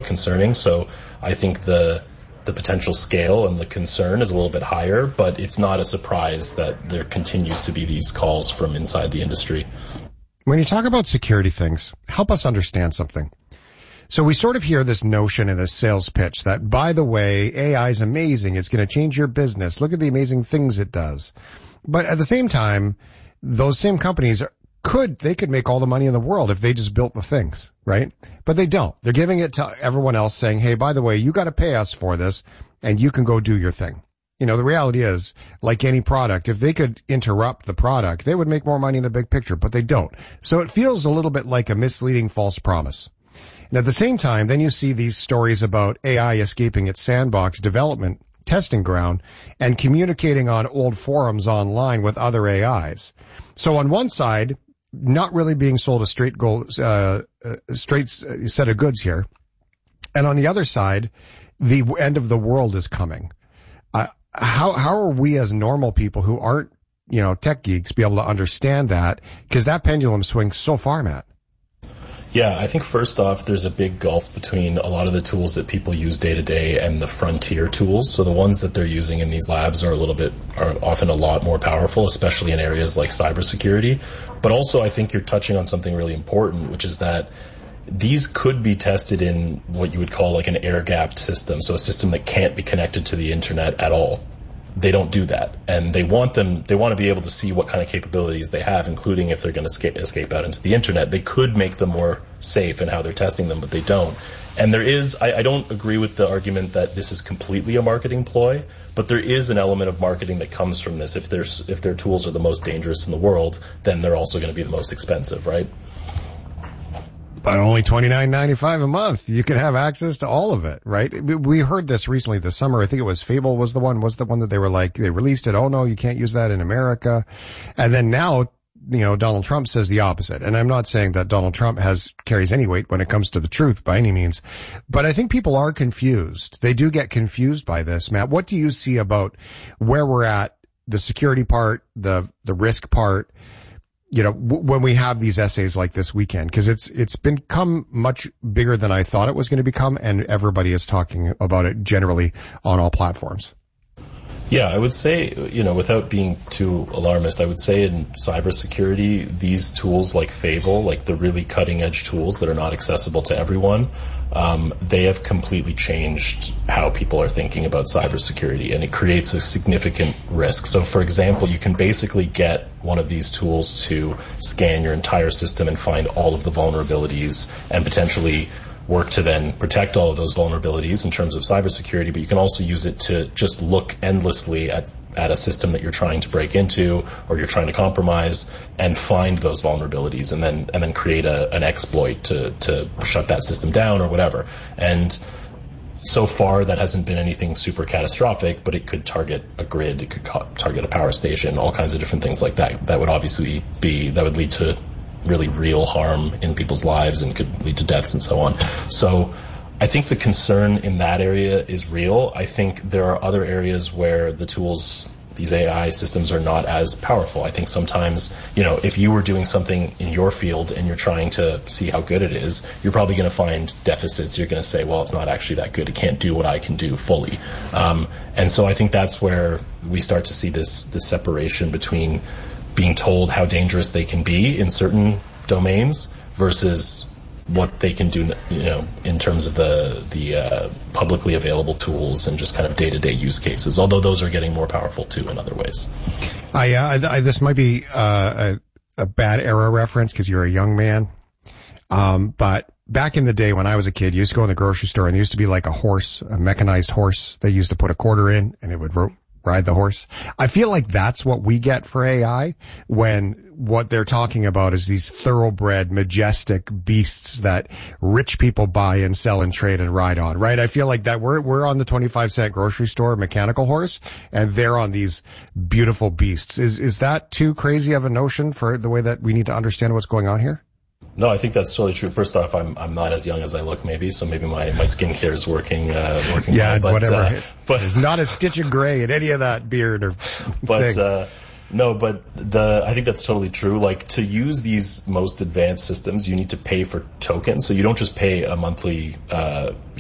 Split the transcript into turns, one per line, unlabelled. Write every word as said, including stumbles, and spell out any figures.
concerning. So I think the the potential scale and the concern is a little bit higher, but it's not a surprise that there continues to be these calls from inside the industry.
When you talk about security things, help us understand something. So we sort of hear this notion in this sales pitch that, by the way, A I is amazing. It's going to change your business. Look at the amazing things it does. But at the same time, those same companies could, they could make all the money in the world if they just built the things, right? But they don't. They're giving it to everyone else saying, hey, by the way, you got to pay us for this and you can go do your thing. You know, the reality is, like any product, if they could interrupt the product, they would make more money in the big picture, but they don't. So it feels a little bit like a misleading false promise. And at the same time, then you see these stories about A I escaping its sandbox development testing ground and communicating on old forums online with other A Is. So on one side, not really being sold a straight goal, uh, a straight set of goods here. And on the other side, the end of the world is coming. Uh, how, how are we as normal people who aren't, you know, tech geeks be able to understand that? Because that pendulum swings so far, Matt.
Yeah, I think first off, there's a big gulf between a lot of the tools that people use day to day and the frontier tools. So the ones that they're using in these labs are a little bit, are often a lot more powerful, especially in areas like cybersecurity. But also I think you're touching on something really important, which is that these could be tested in what you would call like an air-gapped system. So a system that can't be connected to the internet at all. They don't do that, and they want them, they want to be able to see what kind of capabilities they have, including if they're going to escape, escape out into the internet. They could make them more safe in how they're testing them, but they don't. And there is, I, I don't agree with the argument that this is completely a marketing ploy, but there is an element of marketing that comes from this. If there's, if their tools are the most dangerous in the world, then they're also going to be the most expensive, right?
But only twenty-nine ninety-five a month. You can have access to all of it, right? We heard this recently this summer. I think it was Fable was the one, was the one that they were like, they released it. Oh no, you can't use that in America. And then now, you know, Donald Trump says the opposite. And I'm not saying that Donald Trump has, carries any weight when it comes to the truth by any means. But I think people are confused. They do get confused by this. Matt, what do you see about where we're at, the security part, the, the risk part? You know, w- when we have these essays like this weekend, because it's it's become much bigger than I thought it was going to become, and everybody is talking about it generally on all platforms.
Yeah, I would say, you know, without being too alarmist, I would say in cybersecurity, these tools like Fable, like the really cutting edge tools that are not accessible to everyone, um, they have completely changed how people are thinking about cybersecurity, and it creates a significant risk. So for example, you can basically get one of these tools to scan your entire system and find all of the vulnerabilities and potentially work to then protect all of those vulnerabilities in terms of cybersecurity, but you can also use it to just look endlessly at, at a system that you're trying to break into or you're trying to compromise and find those vulnerabilities and then, and then create a, an exploit to, to shut that system down or whatever. And so far that hasn't been anything super catastrophic, but it could target a grid, it could ca- target a power station, all kinds of different things like that. That would obviously be, that would lead to really real harm in people's lives and could lead to deaths and so on. So I think the concern in that area is real. I think there are other areas where the tools, these A I systems, are not as powerful. I think sometimes, you know, if you were doing something in your field and you're trying to see how good it is, you're probably going to find deficits. You're going to say, well, it's not actually that good. It can't do what I can do fully. Um, and so I think that's where we start to see this, this separation between being told how dangerous they can be in certain domains versus what they can do, you know, in terms of the the uh, publicly available tools and just kind of day-to-day use cases. Although those are getting more powerful too in other ways.
I, uh, I this might be uh, a, a bad era reference because you're a young man, um, but back in the day when I was a kid, you used to go in the grocery store and there used to be like a horse, a mechanized horse. They used to put a quarter in and it would ro- ride the horse. I feel like that's what we get for A I when what they're talking about is these thoroughbred, majestic beasts that rich people buy and sell and trade and ride on, right? I feel like that we're, we're on the twenty-five cent grocery store mechanical horse and they're on these beautiful beasts. Is, is that too crazy of a notion for the way that we need to understand what's going on here?
No, I think that's totally true. First off, I'm I'm not as young as I look, maybe, so maybe my my skincare is working uh, working.
Yeah,
well, but,
whatever.
Uh, but
there's not a stitch of gray in any of that beard or
but
thing.
uh no, but the I think that's totally true. Like, to use these most advanced systems, you need to pay for tokens, so you don't just pay a monthly uh